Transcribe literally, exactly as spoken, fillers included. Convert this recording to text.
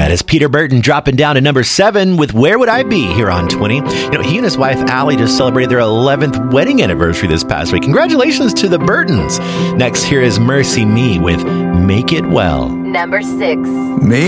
That is Peter Burton dropping down to number seven with Where Would I Be here on twenty. You know, he and his wife, Allie, just celebrated their eleventh wedding anniversary this past week. Congratulations to the Burtons. Next, here is Mercy Me with Make It Well. Number six. Make